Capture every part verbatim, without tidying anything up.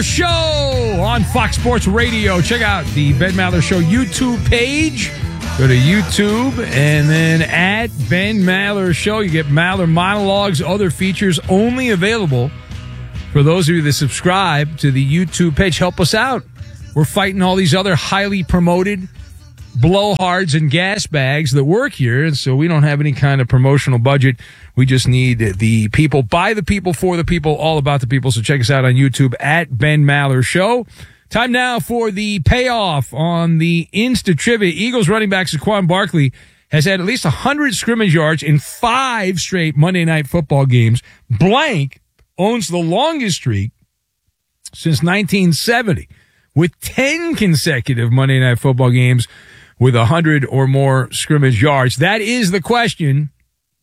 Maller Show on Fox Sports Radio. Check out the Ben Maller Show YouTube page. Go to YouTube and then at Ben Maller Show. You get Maller monologues, other features only available for those of you that subscribe to the YouTube page. Help us out. We're fighting all these other highly promoted blowhards and gas bags that work here, and so we don't have any kind of promotional budget. We just need the people, by the people, for the people, all about the people. So check us out on YouTube at Ben Maller Show. Time now for the payoff on the Insta Trivia. Eagles running back Saquon Barkley has had at least one hundred scrimmage yards in five straight Monday Night Football games. Blank owns the longest streak since nineteen seventy with ten consecutive Monday Night Football games with one hundred or more scrimmage yards. That is the question.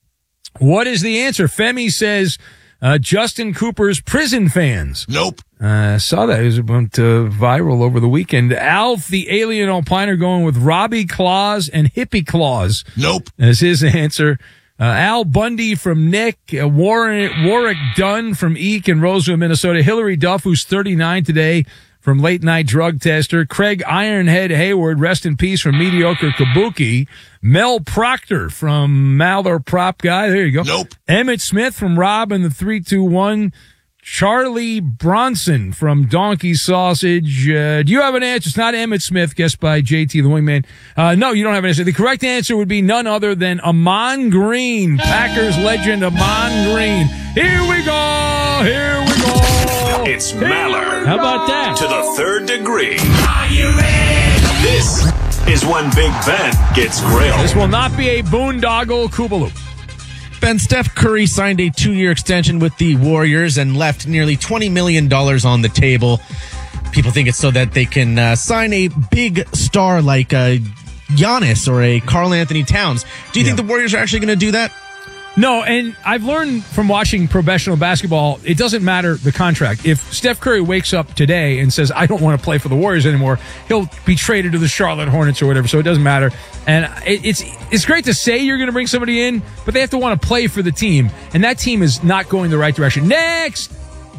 What is the answer? Femi says uh, Justin Cooper's Prison Fans. Nope. I uh, saw that. It went uh, viral over the weekend. Alf, the Alien Alpiner, going with Robbie Claus and Hippie Claus. Nope. As his answer. Uh, Al Bundy from Nick, uh, Warren, Warwick Dunn from Eek in Roseville, Minnesota. Hillary Duff, who's thirty-nine today, from Late Night Drug Tester. Craig Ironhead Hayward, rest in peace, from Mediocre Kabuki. Mel Proctor from Maller Prop Guy. There you go. Nope. Emmett Smith from Rob and the three two one. Charlie Bronson from Donkey Sausage. Uh, do you have an answer? It's not Emmett Smith, guessed by J T, the wingman. Uh, no, you don't have an answer. The correct answer would be none other than Amon Green, Packers legend Amon Green. Here we go. Here we go. It's Maller. How about that? To the third degree. Are you ready? This is when Big Ben gets grilled. This will not be a boondoggle Koopaloop. Ben, Steph Curry signed a two-year extension with the Warriors and left nearly twenty million dollars on the table. People think it's so that they can uh, sign a big star like uh, Giannis or a Karl Anthony Towns. Do you yeah. think the Warriors are actually going to do that? No, and I've learned from watching professional basketball, it doesn't matter the contract. If Steph Curry wakes up today and says, I don't want to play for the Warriors anymore, he'll be traded to the Charlotte Hornets or whatever, so it doesn't matter. And it, it's it's great to say you're going to bring somebody in, but they have to want to play for the team, and that team is not going the right direction. Next!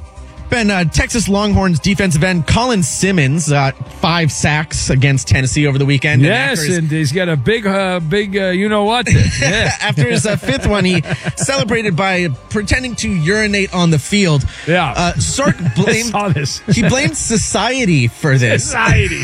Ben, uh, Texas Longhorns defensive end Colin Simmons, uh, five sacks against Tennessee over the weekend. Yes, and, his, and he's got a big, uh, big, uh, you-know-what. Yeah. After his uh, fifth one, he celebrated by pretending to urinate on the field. Yeah. Uh, Sark blamed, I saw this. He blamed society for this. Society.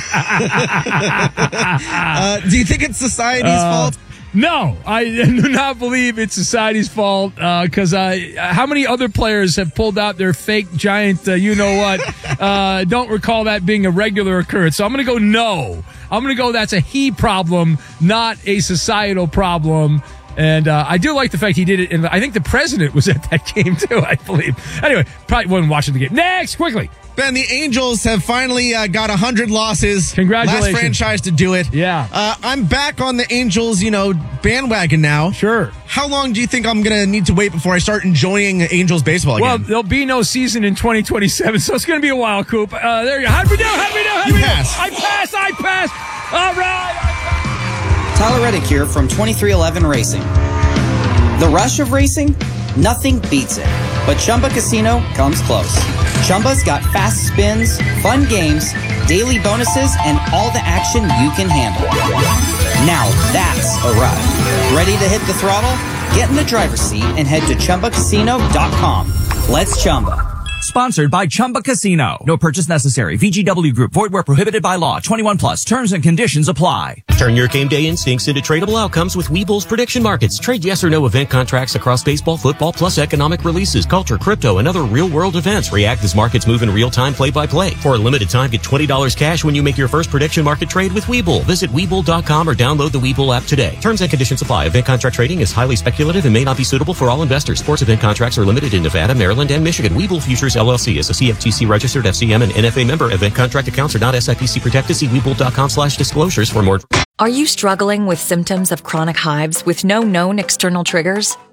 uh, do you think it's society's uh, fault? No, I do not believe it's society's fault because uh, uh, how many other players have pulled out their fake giant, uh, you-know-what? uh, don't recall that being a regular occurrence. So I'm going to go no. I'm going to go that's a he problem, not a societal problem. And uh, I do like the fact he did it. And I think the president was at that game, too, I believe. Anyway, probably wasn't watching the game. Next, quickly. Ben, the Angels have finally uh, got one hundred losses. Congratulations. Last franchise to do it. Yeah. Uh, I'm back on the Angels, you know, bandwagon now. Sure. How long do you think I'm going to need to wait before I start enjoying Angels baseball again? Well, there'll be no season in twenty twenty-seven, so it's going to be a while, Coop. Uh, there you go. How'd we do? How'd we do? How'd you we pass. Do? I pass. I pass. All right. Tyler Reddick here from twenty-three eleven Racing. The rush of racing? Nothing beats it. But Chumba Casino comes close. Chumba's got fast spins, fun games, daily bonuses, and all the action you can handle. Now that's a ride. Ready to hit the throttle? Get in the driver's seat and head to Chumba Casino dot com. Let's Chumba. Sponsored by Chumba Casino. No purchase necessary. V G W Group. Void where prohibited by law. twenty-one plus. Terms and conditions apply. Turn your game day instincts into tradable outcomes with Webull's prediction markets. Trade yes or no event contracts across baseball, football, plus economic releases, culture, crypto, and other real-world events. React as markets move in real time, play-by-play. For a limited time, get twenty dollars cash when you make your first prediction market trade with Webull. Visit Webull dot com or download the Webull app today. Terms and conditions apply. Event contract trading is highly speculative and may not be suitable for all investors. Sports event contracts are limited in Nevada, Maryland, and Michigan. Webull Futures, L L C is a C F T C registered F C M and N F A member. Event contract accounts are not S I P C protected. See Webull dot com slash disclosures for more. Are you struggling with symptoms of chronic hives with no known external triggers?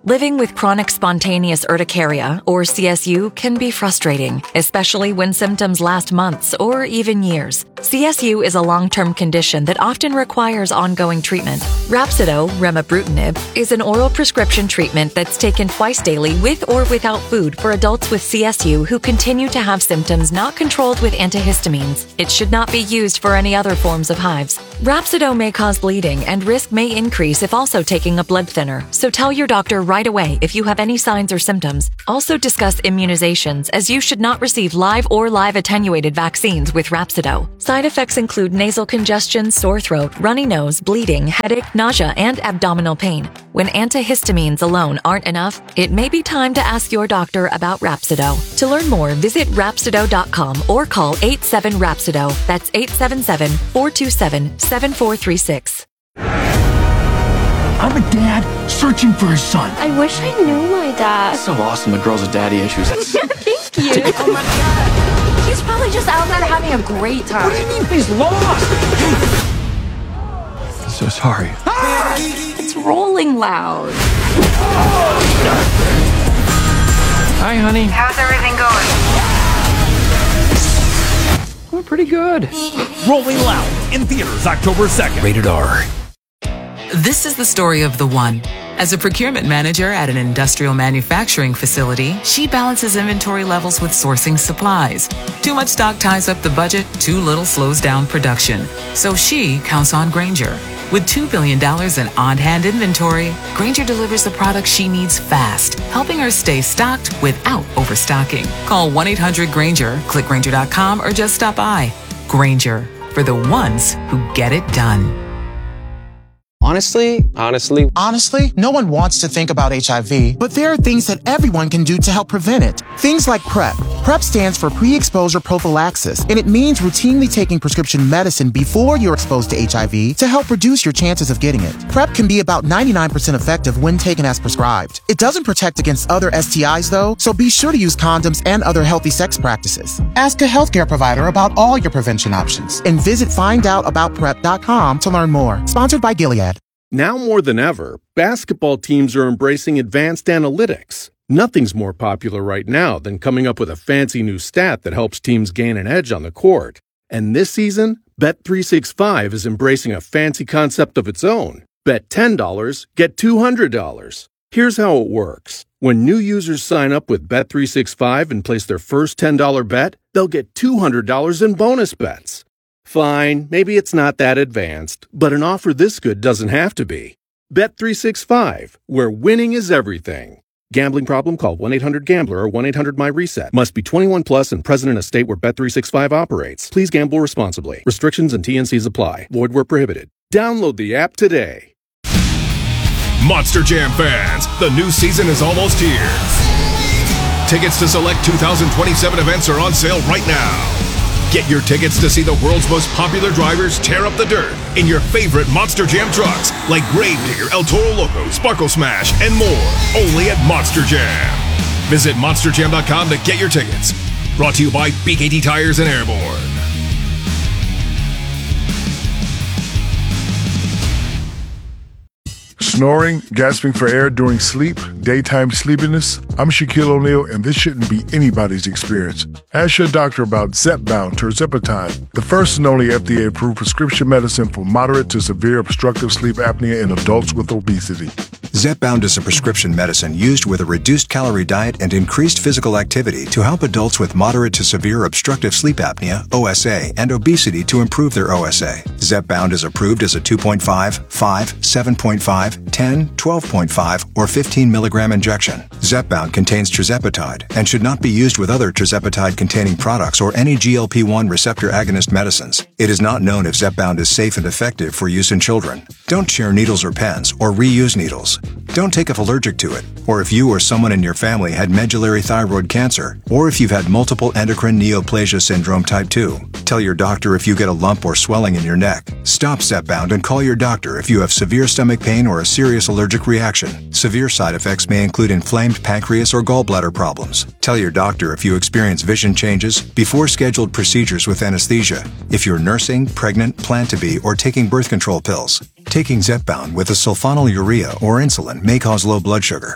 Living with chronic spontaneous urticaria, or C S U, can be frustrating, especially when symptoms last months or even years. C S U is a long-term condition that often requires ongoing treatment. Rhapsido, remibrutinib, is an oral prescription treatment that's taken twice daily with or without food for adults with C S U who continue to have symptoms not controlled with antihistamines. It should not be used for any other forms of hives. Rhapsido may cause bleeding and risk may increase if also taking a blood thinner, so tell your doctor right away if you have any signs or symptoms. Also discuss immunizations, as you should not receive live or live attenuated vaccines with Rhapsido. Side effects include nasal congestion, sore throat, runny nose, bleeding, headache, nausea, and abdominal pain. When antihistamines alone aren't enough, it may be time to ask your doctor about Rhapsido. To learn more, visit Rhapsido dot com or call eight seven Rhapsido. That's eight seven seven, four two seven, seven four three six. I'm a dad searching for his son. I wish I knew my dad. It's so awesome the girls with daddy issues. Thank you. Oh my God. He's probably just out there having a great time. What do you mean he's lost? I'm so sorry. It's rolling loud. Hi, honey. How's everything going? We're pretty good. Rolling Loud in theaters October second. Rated R. This is the story of the one. As a procurement manager at an industrial manufacturing facility, she balances inventory levels with sourcing supplies. Too much stock ties up the budget, too little slows down production. So she counts on Grainger. With two billion dollars in on-hand inventory, Grainger delivers the products she needs fast, helping her stay stocked without overstocking. Call one eight hundred Grainger, click Grainger dot com, or just stop by. Grainger, for the ones who get it done. Honestly, honestly, honestly, no one wants to think about H I V, but there are things that everyone can do to help prevent it. Things like PrEP. PrEP stands for pre-exposure prophylaxis, and it means routinely taking prescription medicine before you're exposed to H I V to help reduce your chances of getting it. PrEP can be about ninety-nine percent effective when taken as prescribed. It doesn't protect against other S T Is though, so be sure to use condoms and other healthy sex practices. Ask a healthcare provider about all your prevention options, and visit find out about prep dot com to learn more. Sponsored by Gilead. Now more than ever, basketball teams are embracing advanced analytics. Nothing's more popular right now than coming up with a fancy new stat that helps teams gain an edge on the court. And this season, Bet three sixty-five is embracing a fancy concept of its own. Bet ten dollars, get two hundred dollars. Here's how it works. When new users sign up with Bet three sixty-five and place their first ten dollars bet, they'll get two hundred dollars in bonus bets. Fine, maybe it's not that advanced, but an offer this good doesn't have to be. Bet three sixty-five, where winning is everything. Gambling problem? Call one eight hundred gambler or one eight hundred my reset. Must be twenty-one plus and present in a state where Bet three sixty-five operates. Please gamble responsibly. Restrictions and T N Cs apply. Void where prohibited. Download the app today. Monster Jam fans, the new season is almost here. Tickets to select two thousand twenty-seven events are on sale right now. Get your tickets to see the world's most popular drivers tear up the dirt in your favorite Monster Jam trucks like Gravedigger, El Toro Loco, Sparkle Smash, and more. Only at Monster Jam. Visit monster jam dot com to get your tickets. Brought to you by B K T Tires and Airborne. Snoring, gasping for air during sleep, daytime sleepiness? I'm Shaquille O'Neal, and this shouldn't be anybody's experience. Ask your doctor about Zepbound tirzepatide, the first and only F D A-approved prescription medicine for moderate to severe obstructive sleep apnea in adults with obesity. Zepbound is a prescription medicine used with a reduced calorie diet and increased physical activity to help adults with moderate to severe obstructive sleep apnea, O S A, and obesity to improve their O S A. Zepbound is approved as a two point five, five, seven point five, ten, twelve point five, or fifteen milligram injection. Zepbound contains tirzepatide and should not be used with other tirzepatide-containing products or any G L P one receptor agonist medicines. It is not known if Zepbound is safe and effective for use in children. Don't share needles or pens or reuse needles. Don't take if allergic to it, or if you or someone in your family had medullary thyroid cancer, or if you've had multiple endocrine neoplasia syndrome type two. Tell your doctor if you get a lump or swelling in your neck. Stop Zepbound and call your doctor if you have severe stomach pain or a serious allergic reaction. Severe side effects may include inflamed pancreas or gallbladder problems. Tell your doctor if you experience vision changes before scheduled procedures with anesthesia. If you're nursing, pregnant, plan to be, or taking birth control pills. Taking Zepbound with a sulfonylurea or insulin may cause low blood sugar.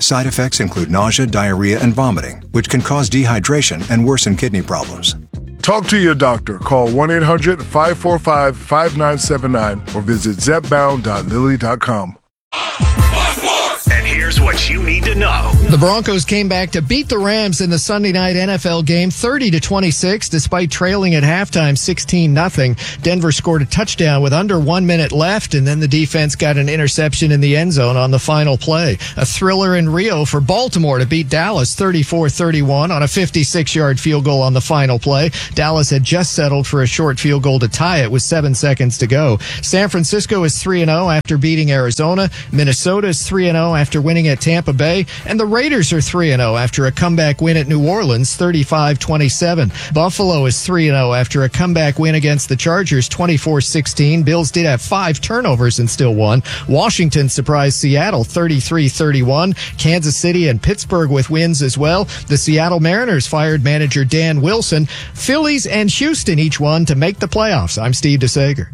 Side effects include nausea, diarrhea, and vomiting, which can cause dehydration and worsen kidney problems. Talk to your doctor. Call one eight hundred five four five five nine seven nine or visit zepbound dot lilly dot com. And here's what you need to know. The Broncos came back to beat the Rams in the Sunday night N F L game thirty to twenty-six, despite trailing at halftime sixteen nothing. Denver scored a touchdown with under one minute left, and then the defense got an interception in the end zone on the final play. A thriller in Rio for Baltimore to beat Dallas thirty-four thirty-one on a fifty-six yard field goal on the final play. Dallas had just settled for a short field goal to tie it with seven seconds to go. San Francisco is three and oh after beating Arizona. Minnesota is three and oh after winning at Tampa Bay, and the Raiders are three and oh after a comeback win at New Orleans thirty-five twenty-seven. Buffalo is three and oh after a comeback win against the Chargers twenty-four sixteen. Bills did have five turnovers and still won. Washington surprised Seattle thirty-three thirty-one. Kansas City and Pittsburgh with wins as well. The Seattle Mariners fired manager Dan Wilson. Phillies and Houston each won to make the playoffs. I'm Steve DeSager.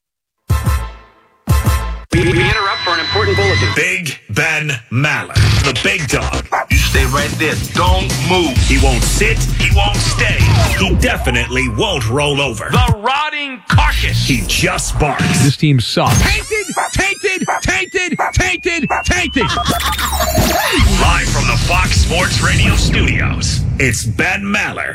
We interrupt for an important bulletin. Big Ben Maller, the big dog. You stay right there. Don't move. He won't sit. He won't stay. He definitely won't roll over. The rotting carcass. He just barks. This team sucks. Tainted, tainted, tainted, tainted, tainted. Live from the Fox Sports Radio studios, it's Ben Maller.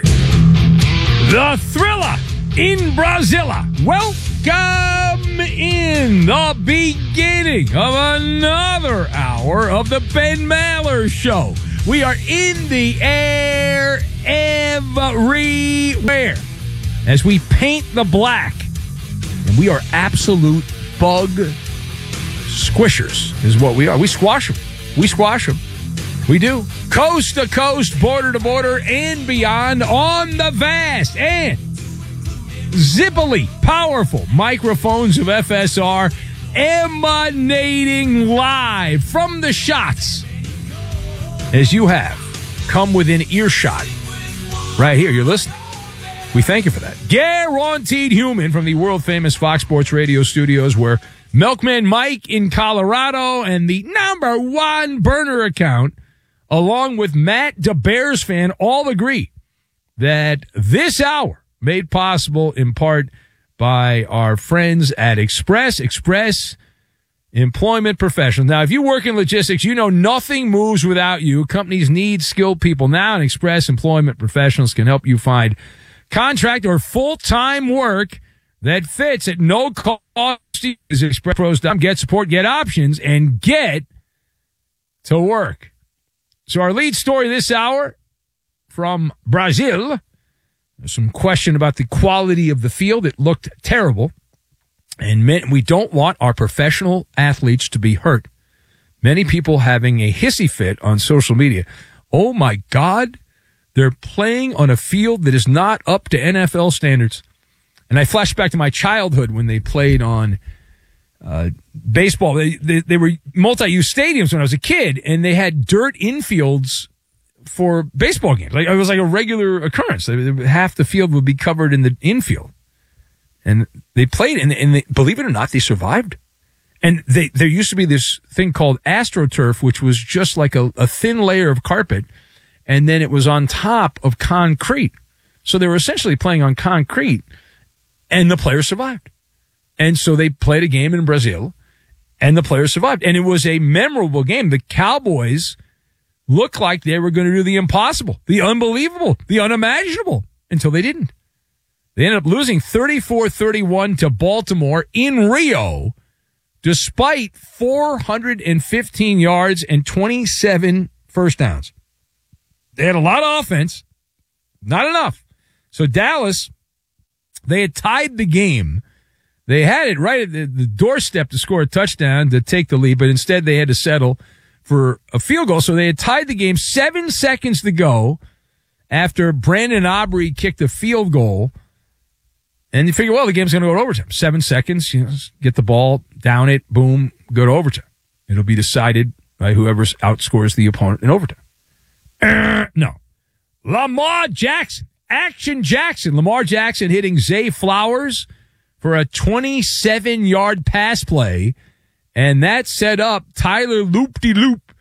The Thriller in Brasilia. Welcome in the beginning of another hour of the Ben Maller Show. We are in the air everywhere as we paint the black. And we are absolute bug squishers is what we are. We squash them. We squash them. We do. Coast to coast, border to border, and beyond on the vast and zippily powerful microphones of F S R, emanating live from the shots as you have come within earshot right here. You're listening. We thank you for that. Guaranteed Human from the world-famous Fox Sports Radio studios, where Milkman Mike in Colorado and the number one burner account, along with Matt, the Bears fan, all agree that this hour made possible in part by our friends at Express, Express Employment Professionals. Now, if you work in logistics, you know nothing moves without you. Companies need skilled people now, and Express Employment Professionals can help you find contract or full-time work that fits at no cost. Express Pros dot com. Get support, get options, and get to work. So our lead story this hour from Brazil. There's some question about the quality of the field. It looked terrible. And men, we don't want our professional athletes to be hurt. Many people having a hissy fit on social media. Oh, my God. They're playing on a field that is not up to N F L standards. And I flash back to my childhood when they played on uh, baseball. They, they, they were multi-use stadiums when I was a kid, and they had dirt infields for baseball games. Like, it was like a regular occurrence. Half the field would be covered in the infield. And they played, and, and they, believe it or not, they survived. And they, there used to be this thing called AstroTurf, which was just like a, a thin layer of carpet, and then it was on top of concrete. So they were essentially playing on concrete, and the players survived. And so they played a game in Brazil, and the players survived. And it was a memorable game. The Cowboys looked like they were going to do the impossible, the unbelievable, the unimaginable, until they didn't. They ended up losing thirty-four thirty-one to Baltimore in Rio, despite four hundred fifteen yards and twenty-seven first downs. They had a lot of offense, not enough. So Dallas, they had tied the game. They had it right at the, the doorstep to score a touchdown to take the lead, but instead they had to settle for a field goal. So they had tied the game, seven seconds to go after Brandon Aubrey kicked a field goal. And you figure, well, the game's going to go to overtime. Seven seconds, you know, get the ball, down it, boom, go to overtime. It'll be decided by whoever outscores the opponent in overtime. Uh, no. Lamar Jackson, Action Jackson. Lamar Jackson hitting Zay Flowers for a twenty-seven yard pass play. And that set up Tyler Loop-de-Loop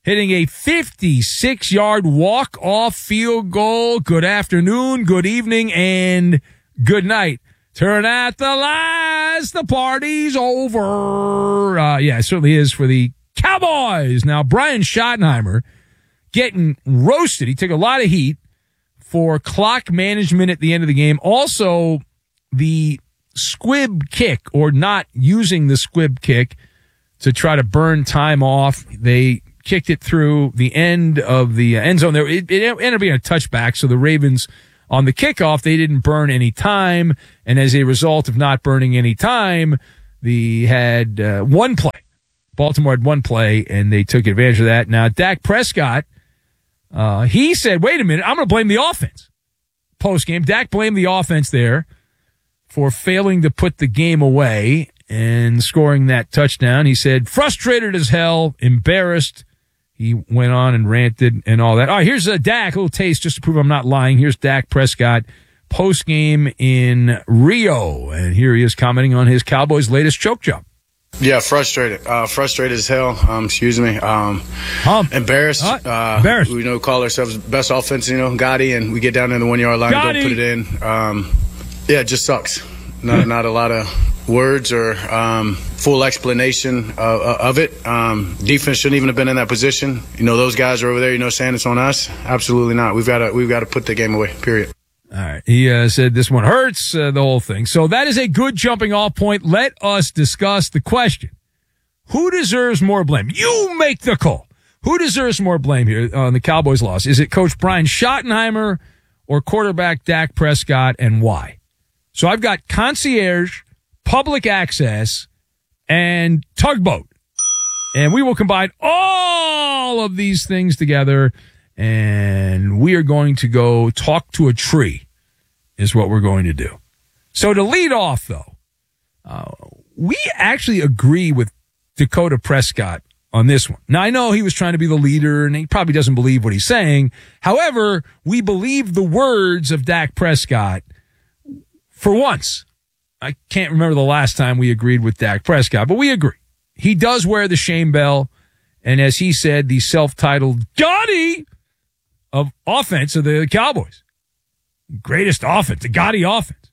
hitting a fifty-six-yard walk-off field goal. Good afternoon, good evening, and good night. Turn out the lights. The party's over. Uh, yeah, it certainly is for the Cowboys. Now, Brian Schottenheimer getting roasted. He took a lot of heat for clock management at the end of the game. Also, the squib kick, or not using the squib kick to try to burn time off. They kicked it through the end of the end zone there. It, it ended up being a touchback, so the Ravens on the kickoff, they didn't burn any time, and as a result of not burning any time, they had uh, one play. Baltimore had one play, and they took advantage of that. Now, Dak Prescott, uh, he said, wait a minute, I'm going to blame the offense. Post-game, Dak blamed the offense there for failing to put the game away and scoring that touchdown. He said, frustrated as hell, embarrassed. He went on and ranted and all that. All right, here's a Dak, a little taste just to prove I'm not lying. Here's Dak Prescott post-game in Rio. And here he is commenting on his Cowboys' latest choke job. Yeah, frustrated. Uh, frustrated as hell. Um, excuse me. Um, um embarrassed. Uh, embarrassed. We, you know, call ourselves best offense, you know, Gotti, and we get down to the one-yard line Gotti. and don't put it in. Um, yeah, it just sucks. Not, not a lot of words or um, full explanation of, of it. Um, defense shouldn't even have been in that position. You know, those guys are over there, you know, saying it's on us. Absolutely not. We've got to we've got to put the game away, period. All right. He uh, said this one hurts, uh, the whole thing. So that is a good jumping off point. Let us discuss the question. Who deserves more blame? You make the call. Who deserves more blame here on the Cowboys' loss? Is it Coach Brian Schottenheimer or quarterback Dak Prescott, and why? So I've got concierge, public access, and tugboat. And we will combine all of these things together, and we are going to go talk to a tree is what we're going to do. So to lead off, though, uh, we actually agree with Dakota Prescott on this one. Now, I know he was trying to be the leader, and he probably doesn't believe what he's saying. However, we believe the words of Dak Prescott for once. I can't remember the last time we agreed with Dak Prescott, but we agree. He does wear the shame bell, and as he said, the self-titled Gotti of offense of the Cowboys. Greatest offense, the Gotti offense.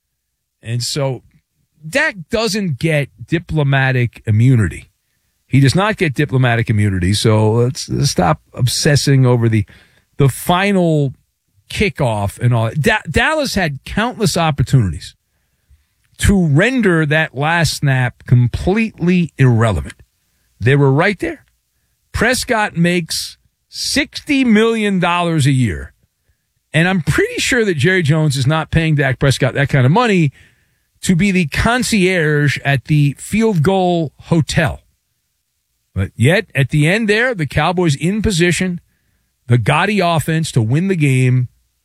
And so Dak doesn't get diplomatic immunity. He does not get diplomatic immunity, so let's, let's stop obsessing over the the final kickoff and all that. Da- Dallas had countless opportunities to render that last snap completely irrelevant. They were right there. Prescott makes sixty million dollars a year. And I'm pretty sure that Jerry Jones is not paying Dak Prescott that kind of money to be the concierge at the Field Goal Hotel. But yet, at the end there, the Cowboys in position, the Gotti offense to win the game,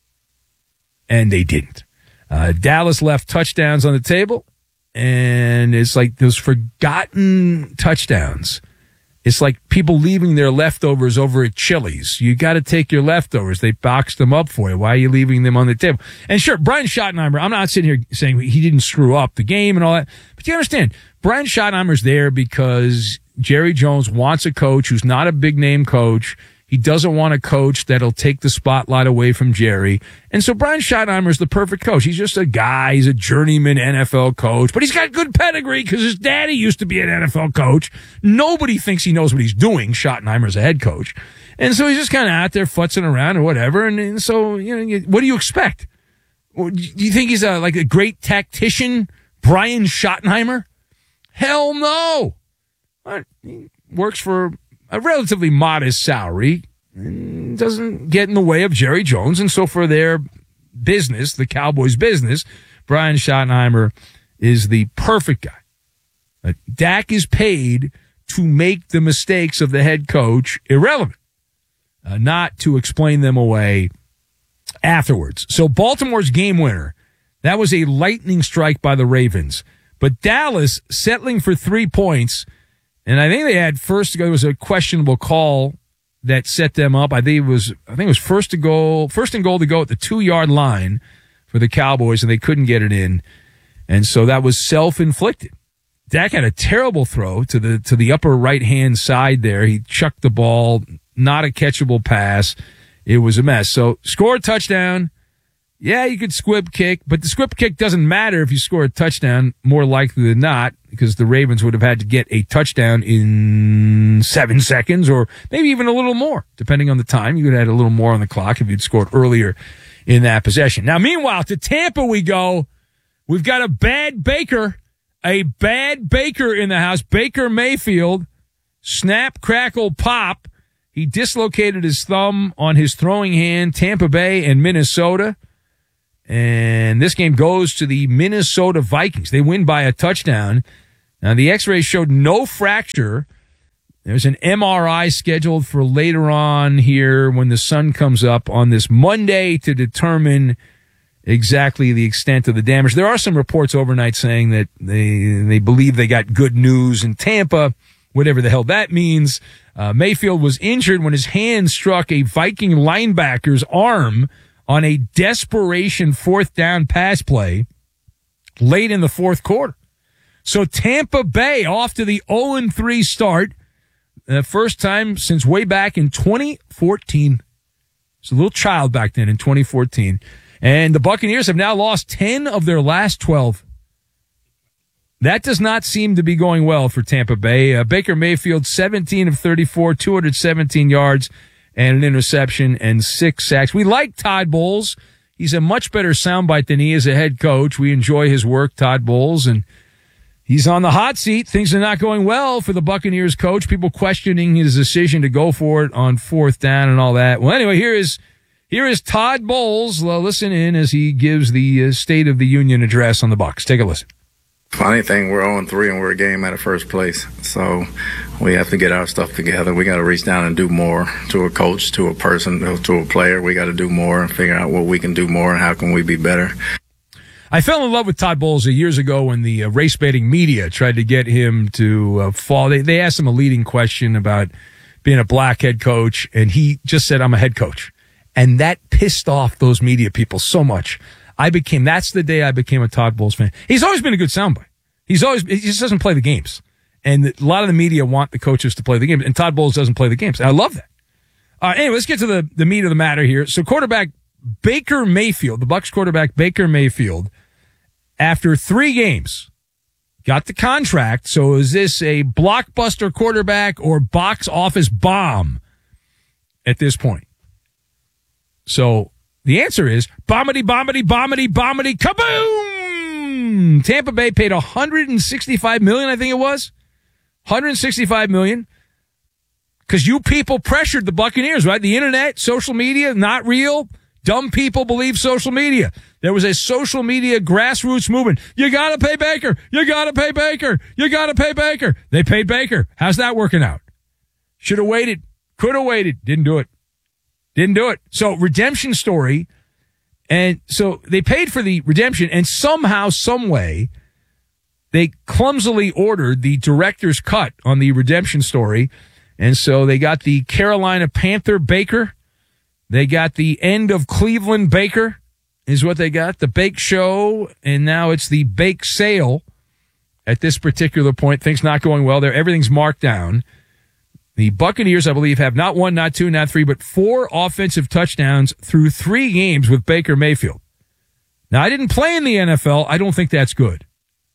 and they didn't. Uh, Dallas left touchdowns on the table, and it's like those forgotten touchdowns. It's like people leaving their leftovers over at Chili's. You got to take your leftovers. They boxed them up for you. Why are you leaving them on the table? And sure, Brian Schottenheimer, I'm not sitting here saying he didn't screw up the game and all that, but you understand, Brian Schottenheimer's there because Jerry Jones wants a coach who's not a big-name coach. He doesn't want a coach that'll take the spotlight away from Jerry. And so Brian Schottenheimer is the perfect coach. He's just a guy. He's a journeyman N F L coach, but he's got good pedigree because his daddy used to be an N F L coach. Nobody thinks he knows what he's doing. Schottenheimer's a head coach. And so he's just kind of out there futzing around or whatever. And, and so, you know, what do you expect? Do you think he's a, like a great tactician, Brian Schottenheimer? Hell no. He works for a relatively modest salary and doesn't get in the way of Jerry Jones. And so for their business, the Cowboys' business, Brian Schottenheimer is the perfect guy. Uh, Dak is paid to make the mistakes of the head coach irrelevant, uh, not to explain them away afterwards. So Baltimore's game winner, that was a lightning strike by the Ravens. But Dallas settling for three points. And I think they had first to go. There was a questionable call that set them up. I think it was. I think it was first to goal, first and goal to go at the two yard line for the Cowboys, and they couldn't get it in, and so that was self inflicted. Dak had a terrible throw to the to the upper right hand side there. He chucked the ball not a catchable pass. It was a mess. So score a touchdown. Yeah, you could squib kick, but the squib kick doesn't matter if you score a touchdown, more likely than not, because the Ravens would have had to get a touchdown in seven seconds or maybe even a little more, depending on the time. You would have had a little more on the clock if you'd scored earlier in that possession. Now, meanwhile, to Tampa we go. We've got a bad Baker, a bad Baker in the house. Baker Mayfield, snap, crackle, pop. He dislocated his thumb on his throwing hand, Tampa Bay and Minnesota. And this game goes to the Minnesota Vikings. They win by a touchdown. Now, the x-rays showed no fracture. There's an M R I scheduled for later on here when the sun comes up on this Monday to determine exactly the extent of the damage. There are some reports overnight saying that they they believe they got good news in Tampa, whatever the hell that means. Uh, Mayfield was injured when his hand struck a Viking linebacker's arm on a desperation fourth down pass play late in the fourth quarter. So Tampa Bay off to the oh and three start, the first time since way back in twenty fourteen. It's a little child back then in twenty fourteen. And the Buccaneers have now lost ten of their last twelve. That does not seem to be going well for Tampa Bay. Uh, Baker Mayfield, seventeen of thirty-four, two hundred seventeen yards, and an interception and six sacks. We like Todd Bowles. He's a much better soundbite than he is a head coach. We enjoy his work, Todd Bowles, and he's on the hot seat. Things are not going well for the Buccaneers coach. People questioning his decision to go for it on fourth down and all that. Well, anyway, here is here is Todd Bowles. Well, listen in as he gives the uh, State of the Union address on the Bucs. Take a listen. Funny thing, we're oh and three and we're a game out of first place. So we have to get our stuff together. We got to reach down and do more to a coach, to a person, to a player. We got to do more and figure out what we can do more and how can we be better. I fell in love with Todd Bowles years ago when the uh, race baiting media tried to get him to uh, fall. They, they asked him a leading question about being a black head coach, and he just said, I'm a head coach. And that pissed off those media people so much. I became, that's the day I became a Todd Bowles fan. He's always been a good soundbite. He's always, he just doesn't play the games. And a lot of the media want the coaches to play the games, and Todd Bowles doesn't play the games. And I love that. Uh, anyway, let's get to the, the meat of the matter here. So quarterback Baker Mayfield, the Bucs quarterback Baker Mayfield, after three games, got the contract. So is this a blockbuster quarterback or box office bomb at this point? So the answer is bombity, bombity, bombity, bombity, kaboom! Tampa Bay paid one hundred sixty-five million dollars, I think it was. one hundred sixty-five million dollars. Because you people pressured the Buccaneers, right? The internet, social media, not real. Dumb people believe social media. There was a social media grassroots movement. You gotta pay Baker. You gotta pay Baker. You gotta pay Baker. They paid Baker. How's that working out? Should have waited. Could have waited. Didn't do it. Didn't do it. So redemption story. And so they paid for the redemption, and somehow, some way, they clumsily ordered the director's cut on the redemption story. And so they got the Carolina Panther Baker. They got the end of Cleveland Baker is what they got. The Bake Show, and now it's the Bake Sale at this particular point. Things not going well there. Everything's marked down. The Buccaneers, I believe, have not one, not two, not three, but four offensive touchdowns through three games with Baker Mayfield. Now, I didn't play in the N F L. I don't think that's good.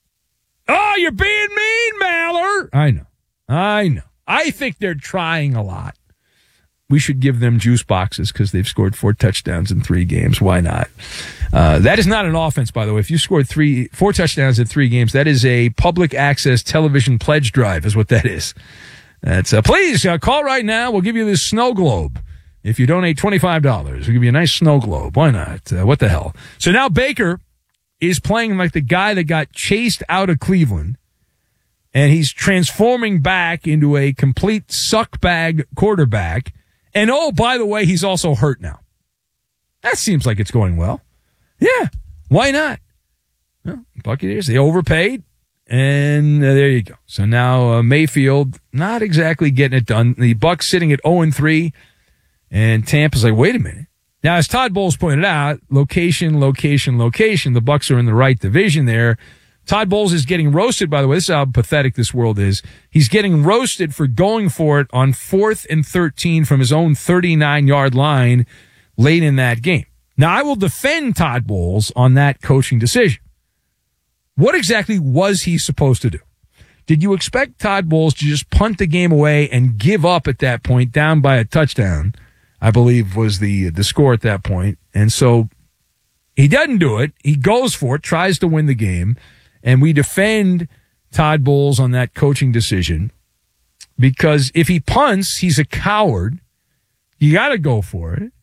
Oh, you're being mean, Maller. I know. I know. I think they're trying a lot. We should give them juice boxes because they've scored four touchdowns in three games. Why not? Uh, that is not an offense, by the way. If you scored three, four touchdowns in three games, that is a public access television pledge drive is what that is. That's uh, please uh, call right now. We'll give you this snow globe. If you donate twenty-five dollars, we'll give you a nice snow globe. Why not? Uh, what the hell? So now Baker is playing like the guy that got chased out of Cleveland, and he's transforming back into a complete suckbag quarterback. And oh, by the way, he's also hurt now. That seems like it's going well. Yeah, why not? Well, Buccaneers, they overpaid. And uh, there you go. So now uh, Mayfield not exactly getting it done. The Bucs sitting at oh and three, and Tampa's like, wait a minute. Now, as Todd Bowles pointed out, location, location, location. The Bucs are in the right division there, Todd Bowles is getting roasted, by the way. This is how pathetic this world is. He's getting roasted for going for it on fourth and thirteen from his own thirty-nine-yard line late in that game. Now, I will defend Todd Bowles on that coaching decision. What exactly was he supposed to do? Did you expect Todd Bowles to just punt the game away and give up at that point, down by a touchdown, I believe was the, the score at that point? And so he doesn't do it. He goes for it, tries to win the game. And we defend Todd Bowles on that coaching decision because if he punts, he's a coward. You got to go for it.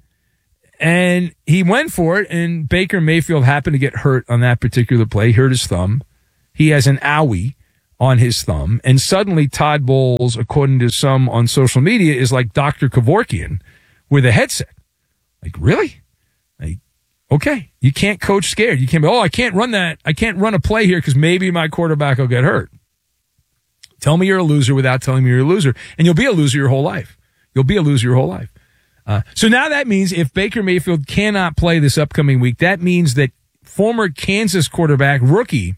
And he went for it, and Baker Mayfield happened to get hurt on that particular play, hurt his thumb. He has an owie on his thumb. And suddenly Todd Bowles, according to some on social media, is like Doctor Kevorkian with a headset. Like, really? Like, okay, you can't coach scared. You can't be, oh, I can't run that. I can't run a play here because maybe my quarterback will get hurt. Tell me you're a loser without telling me you're a loser. And you'll be a loser your whole life. You'll be a loser your whole life. Uh, so now that means if Baker Mayfield cannot play this upcoming week, that means that former Kansas quarterback, rookie,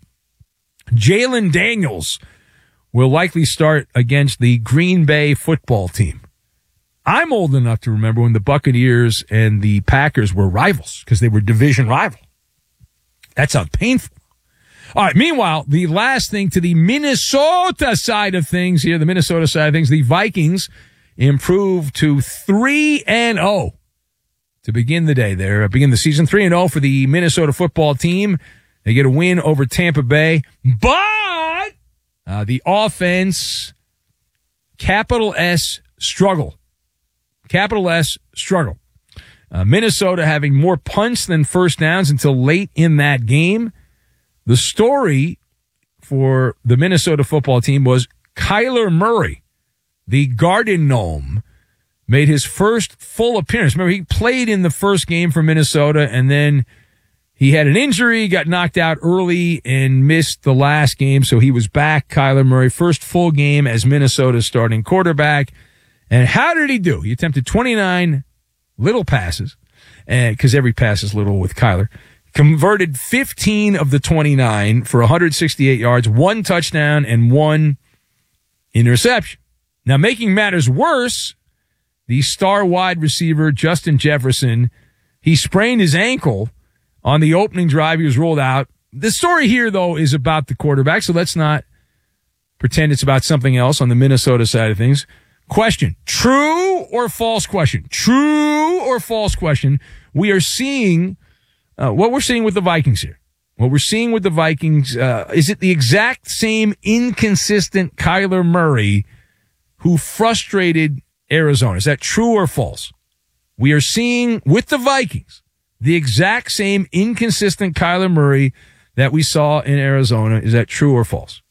Jalen Daniels, will likely start against the Green Bay football team. I'm old enough to remember when the Buccaneers and the Packers were rivals because they were division rival. That sounds painful. All right, meanwhile, the last thing to the Minnesota side of things here, the Minnesota side of things, the Vikings improved to three and oh to begin the day there, begin the season three and oh for the Minnesota football team. They get a win over Tampa Bay, but uh, the offense, capital S, struggle. Capital S, struggle. Uh, Minnesota having more punts than first downs until late in that game. The story for the Minnesota football team was Kyler Murray, the Garden Gnome, made his first full appearance. Remember, he played in the first game for Minnesota, and then he had an injury, got knocked out early, and missed the last game, so he was back. Kyler Murray, first full game as Minnesota's starting quarterback. And how did he do? He attempted twenty-nine little passes, because every pass is little with Kyler. Converted fifteen of the twenty-nine for one hundred sixty-eight yards, one touchdown, and one interception. Now, making matters worse, the star wide receiver, Justin Jefferson, he sprained his ankle on the opening drive. He was rolled out. The story here, though, is about the quarterback, so let's not pretend it's about something else on the Minnesota side of things. Question, true or false question? True or false question? We are seeing uh, what we're seeing with the Vikings here. What we're seeing with the Vikings, uh, is it the exact same inconsistent Kyler Murray who frustrated Arizona? Is that true or false? We are seeing with the Vikings the exact same inconsistent Kyler Murray that we saw in Arizona. Is that true or false?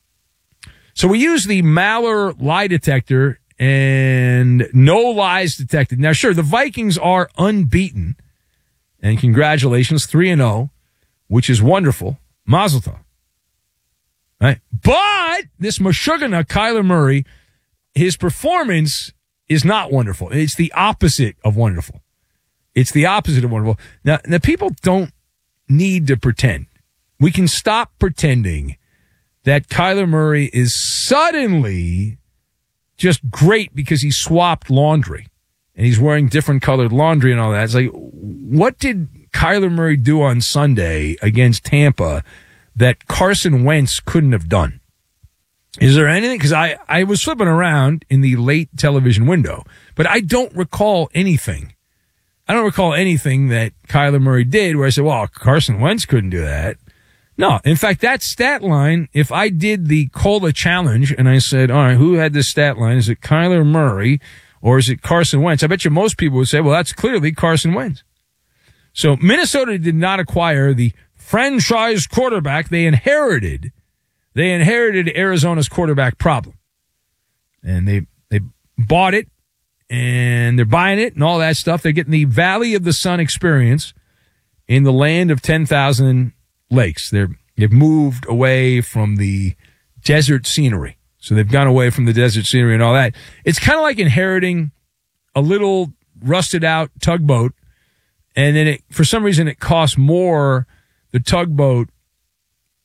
So we use the Maller lie detector and no lies detected. Now, sure, the Vikings are unbeaten, and congratulations, three and oh, which is wonderful. Mazel tov. Right? But this Meshuggah, Kyler Murray, his performance is not wonderful. It's the opposite of wonderful. It's the opposite of wonderful. Now, now people don't need to pretend. We can stop pretending that Kyler Murray is suddenly just great because he swapped laundry and he's wearing different colored laundry and all that. It's like, what did Kyler Murray do on Sunday against Tampa that Carson Wentz couldn't have done? Is there anything? Because I, I was flipping around in the late television window, but I don't recall anything. I don't recall anything that Kyler Murray did where I said, well, Carson Wentz couldn't do that. No, in fact, that stat line, if I did the Cola Challenge and I said, all right, who had this stat line? Is it Kyler Murray or is it Carson Wentz? I bet you most people would say, well, that's clearly Carson Wentz. So Minnesota did not acquire the franchise quarterback they inherited. They inherited Arizona's quarterback problem. And they, they bought it and they're buying it and all that stuff. They're getting the Valley of the Sun experience in the land of ten thousand lakes. They're, they've moved away from the desert scenery. So they've gone away from the desert scenery and all that. It's kind of like inheriting a little rusted out tugboat. And then it, for some reason it costs more, the tugboat,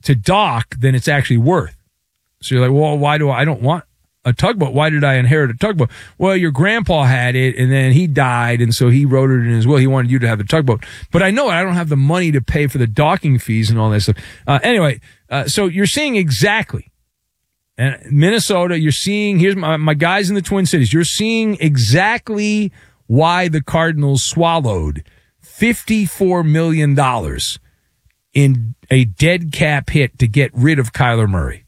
to dock than it's actually worth. So you're like, well, why do I, I don't want a tugboat? Why did I inherit a tugboat? Well, your grandpa had it, and then he died, and so he wrote it in his will. He wanted you to have the tugboat. But I know I don't have the money to pay for the docking fees and all that stuff. Uh, anyway, uh, so you're seeing exactly, and Minnesota, you're seeing, here's my, my guys in the Twin Cities, you're seeing exactly why the Cardinals swallowed fifty-four million dollars in a dead cap hit to get rid of Kyler Murray.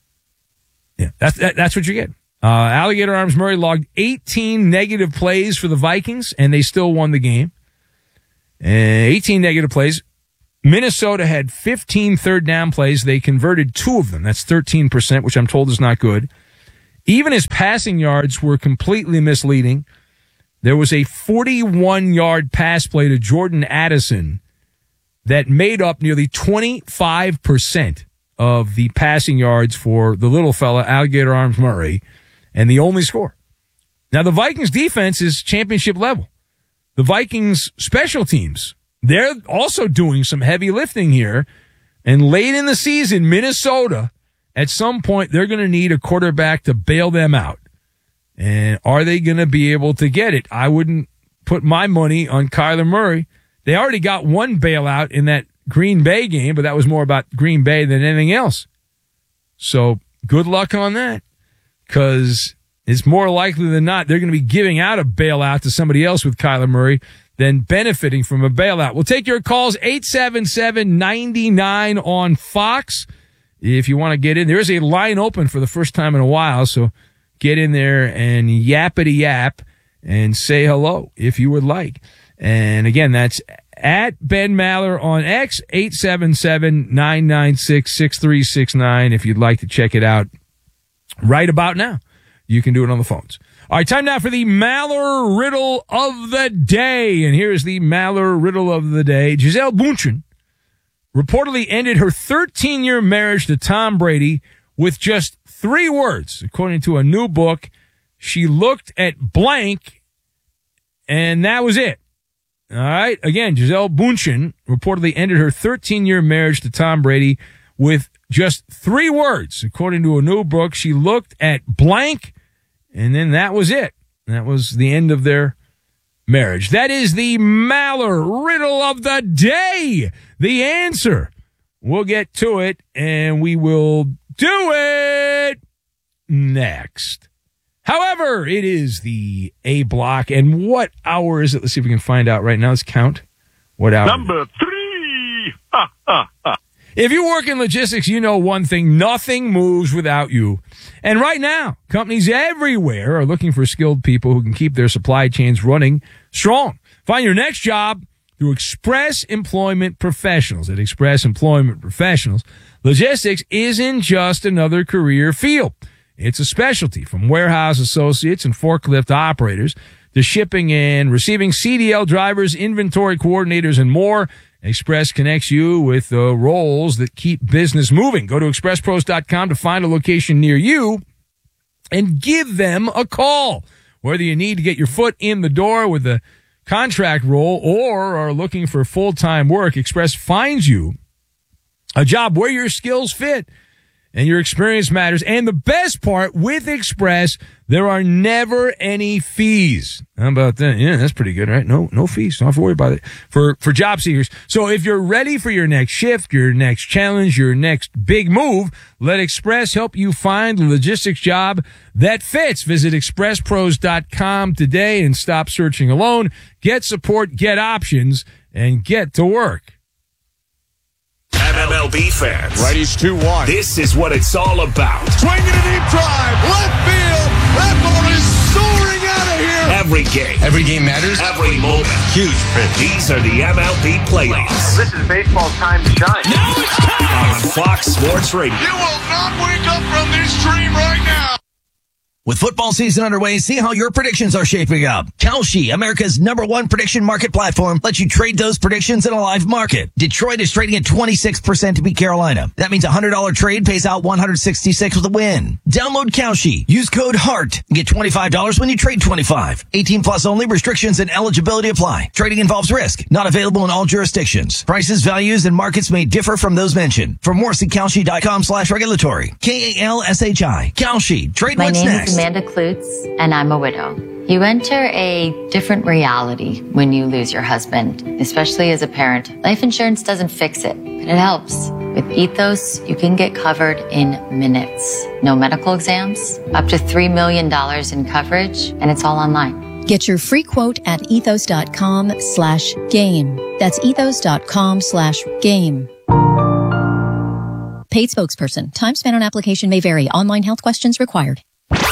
Yeah, that's that, that's what you get. Uh, Alligator Arms Murray logged eighteen negative plays for the Vikings, and they still won the game. Uh, eighteen negative plays. Minnesota had fifteen third down plays. They converted two of them. That's thirteen percent, which I'm told is not good. Even his passing yards were completely misleading. There was a forty-one-yard pass play to Jordan Addison that made up nearly twenty-five percent of the passing yards for the little fella, Alligator Arms Murray, and the only score. Now, the Vikings defense is championship level. The Vikings special teams, they're also doing some heavy lifting here. And late in the season, Minnesota, at some point, they're going to need a quarterback to bail them out. And are they going to be able to get it? I wouldn't put my money on Kyler Murray. They already got one bailout in that Green Bay game, but that was more about Green Bay than anything else. So good luck on that, because it's more likely than not they're going to be giving out a bailout to somebody else with Kyler Murray than benefiting from a bailout. We'll take your calls, eight seven seven, nine nine on Fox. If you want to get in, there is a line open for the first time in a while, so get in there and yappity yap and say hello if you would like. And again, that's at Ben Maller on X, eight seven seven, nine nine six, six three six nine. If you'd like to check it out right about now, you can do it on the phones. All right, time now for the Maller Riddle of the Day. And here's the Maller Riddle of the Day. Gisele Bündchen reportedly ended her thirteen-year marriage to Tom Brady with just three words. According to a new book, she looked at blank, and that was it. All right. Again, Gisele Bündchen reportedly ended her thirteen-year marriage to Tom Brady with just three words. According to a new book, she looked at blank, and then that was it. That was the end of their marriage. That is the Maller Riddle of the Day. The answer. We'll get to it, and we will do it next. However, it is the A block, and what hour is it? Let's see if we can find out right now. Let's count. What hour? Number three. Ha, ha, ha. If you work in logistics, you know one thing. Nothing moves without you. And right now, companies everywhere are looking for skilled people who can keep their supply chains running strong. Find your next job through Express Employment Professionals. At Express Employment Professionals, logistics isn't just another career field. It's a specialty, from warehouse associates and forklift operators to shipping and receiving C D L drivers, inventory coordinators, and more. Express connects you with the roles that keep business moving. Go to express pros dot com to find a location near you and give them a call. Whether you need to get your foot in the door with a contract role or are looking for full-time work, Express finds you a job where your skills fit and your experience matters. And the best part, with Express, there are never any fees. How about that? Yeah, that's pretty good, right? No, no fees. Don't have to worry about it for, for job seekers. So if you're ready for your next shift, your next challenge, your next big move, let Express help you find a logistics job that fits. Visit express pros dot com today and stop searching alone. Get support, get options, and get to work. M L B fans. Righties two one. This is what it's all about. Swinging a deep drive. Left field. That ball is soaring out of here. Every game. Every game matters. Every moment. Huge pitch. These are the M L B playoffs. This is baseball's time to shine. Now it's time. On Fox Sports Radio. You will not wake up from this dream right now. With football season underway, see how your predictions are shaping up. Kalshi, America's number one prediction market platform, lets you trade those predictions in a live market. Detroit is trading at twenty-six percent to beat Carolina. That means a one hundred dollars trade pays out one hundred sixty-six with a win. Download Kalshi. Use code HEART. Get twenty-five dollars when you trade twenty-five. eighteen plus only. Restrictions and eligibility apply. Trading involves risk. Not available in all jurisdictions. Prices, values, and markets may differ from those mentioned. For more, see Kalshi.com slash regulatory. K A L S H I. Kalshi. Trade My what's name next. is Amanda Klutz, and I'm a widow. You enter a different reality when you lose your husband, especially as a parent. Life insurance doesn't fix it, but it helps. With Ethos, you can get covered in minutes. No medical exams, up to three million dollars in coverage, and it's all online. Get your free quote at ethos.com slash game. That's ethos.com slash game. Paid spokesperson. Time spent on application may vary. Online health questions required.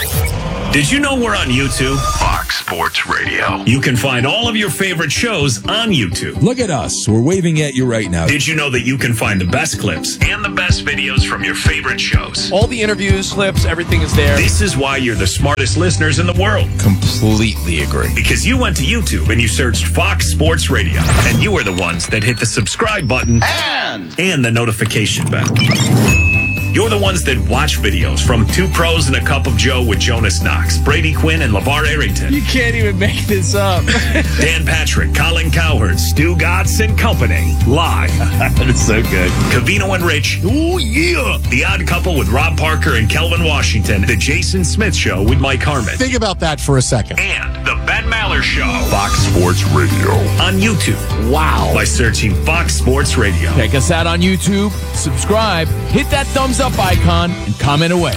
Did you know we're on YouTube? Fox Sports Radio. You can find all of your favorite shows on YouTube. Look at us. We're waving at you right now. Did you know that you can find the best clips and the best videos from your favorite shows? All the interviews, clips, everything is there. This is why you're the smartest listeners in the world. Completely agree. Because you went to YouTube and you searched Fox Sports Radio. And you are the ones that hit the subscribe button and, and the notification bell. You're the ones that watch videos from Two Pros and a Cup of Joe with Jonas Knox, Brady Quinn, and LeVar Arrington. You can't even make this up. Dan Patrick, Colin Cowherd, Stu Gatz and Company. Live. That's so good. Cavino and Rich. Oh, yeah. The Odd Couple with Rob Parker and Kelvin Washington. The Jason Smith Show with Mike Harmon. Think about that for a second. And The Ben Maller Show. Fox Sports Radio. On YouTube. Wow. By searching Fox Sports Radio. Check us out on YouTube. Subscribe. Hit that thumbs up icon and comment away.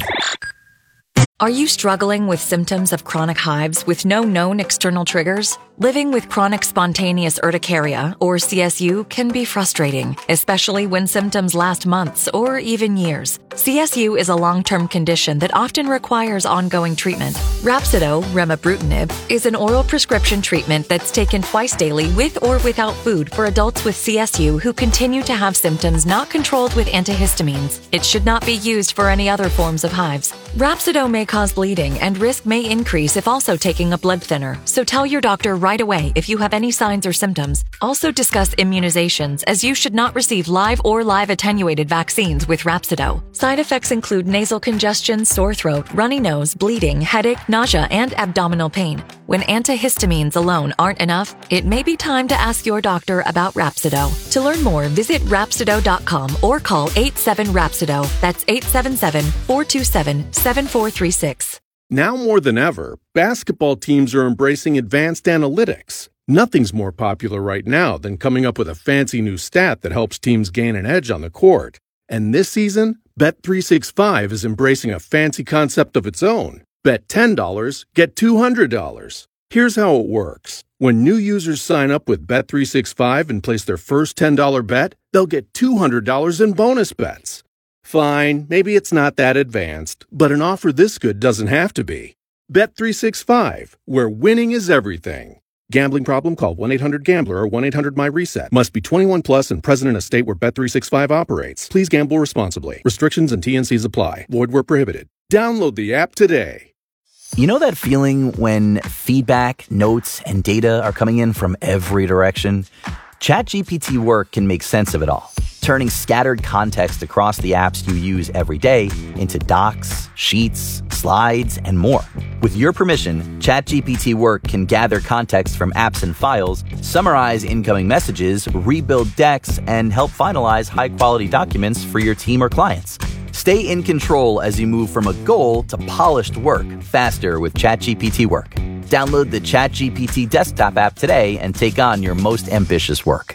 Are you struggling with symptoms of chronic hives with no known external triggers? Living with chronic spontaneous urticaria, or C S U, can be frustrating, especially when symptoms last months or even years. C S U is a long-term condition that often requires ongoing treatment. Rhapsido, remibrutinib, is an oral prescription treatment that's taken twice daily with or without food for adults with C S U who continue to have symptoms not controlled with antihistamines. It should not be used for any other forms of hives. Rhapsido may cause bleeding and risk may increase if also taking a blood thinner, so tell your doctor right away if you have any signs or symptoms. Also discuss immunizations, as you should not receive live or live attenuated vaccines with Rhapsido. Side effects include nasal congestion, sore throat, runny nose, bleeding, headache, nausea, and abdominal pain. When antihistamines alone aren't enough, it may be time to ask your doctor about Rhapsido. To learn more, visit Rhapsido dot com or call eight seven Rhapsido. That's eight seven seven, four two seven, seven four three six. Now more than ever, basketball teams are embracing advanced analytics. Nothing's more popular right now than coming up with a fancy new stat that helps teams gain an edge on the court. And this season, Bet three sixty-five is embracing a fancy concept of its own. Bet ten dollars, get two hundred dollars. Here's how it works. When new users sign up with Bet three sixty-five and place their first ten dollars bet, they'll get two hundred dollars in bonus bets. Fine, maybe it's not that advanced, but an offer this good doesn't have to be. Bet three sixty-five, where winning is everything. Gambling problem? Call one eight hundred gambler or one eight hundred my reset. Must be twenty-one plus and present in a state where Bet three sixty-five operates. Please gamble responsibly. Restrictions and T N Cs apply. Void where prohibited. Download the app today. You know that feeling when feedback, notes, and data are coming in from every direction? ChatGPT Work can make sense of it all, turning scattered context across the apps you use every day into docs, sheets, slides, and more. With your permission, ChatGPT Work can gather context from apps and files, summarize incoming messages, rebuild decks, and help finalize high-quality documents for your team or clients. Stay in control as you move from a goal to polished work faster with ChatGPT Work. Download the ChatGPT desktop app today and take on your most ambitious work.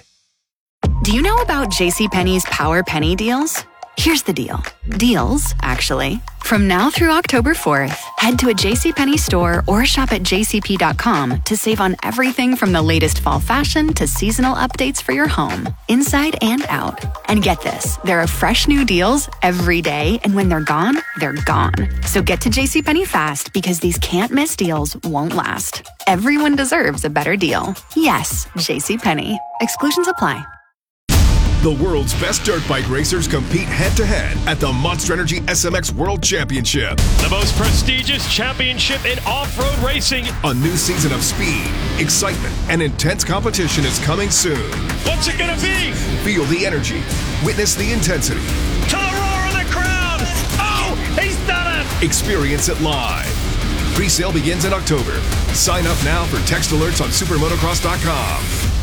Do you know about JCPenney's Power Penny deals? Here's the deal. Deals, actually. From now through October fourth, head to a JCPenney store or shop at j c p dot com to save on everything from the latest fall fashion to seasonal updates for your home, inside and out. And get this, there are fresh new deals every day, and when they're gone, they're gone. So get to JCPenney fast because these can't-miss deals won't last. Everyone deserves a better deal. Yes, JCPenney. Exclusions apply. The world's best dirt bike racers compete head-to-head at the Monster Energy S M X World Championship. The most prestigious championship in off-road racing. A new season of speed, excitement, and intense competition is coming soon. What's it gonna be? Feel the energy. Witness the intensity. To the roar of the crowd! Oh, he's done it! Experience it live. Pre-sale begins in October. Sign up now for text alerts on supermotocross dot com.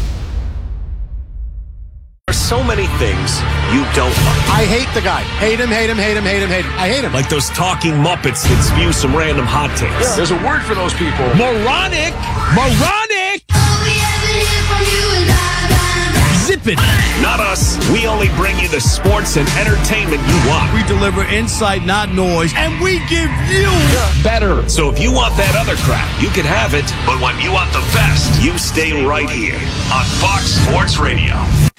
There's so many things you don't like. I hate the guy. Hate him, hate him, hate him, hate him, hate him. I hate him. Like those talking Muppets that spew some random hot takes. Yeah. There's a word for those people. Moronic! Moronic! Zip it! Not us. We only bring you the sports and entertainment you want. We deliver insight, not noise, and we give you better. So if you want that other crap, you can have it. But when you want the best, you stay right here on Fox Sports Radio.